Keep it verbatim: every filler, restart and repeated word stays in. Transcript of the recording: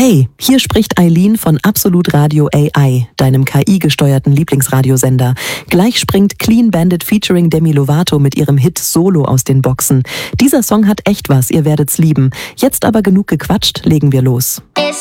Hey, hier spricht Eileen von Absolut Radio A I, deinem K I-gesteuerten Lieblingsradiosender. Gleich springt Clean Bandit featuring Demi Lovato mit ihrem Hit Solo aus den Boxen. Dieser Song hat echt was, ihr werdet's lieben. Jetzt aber genug gequatscht, legen wir los.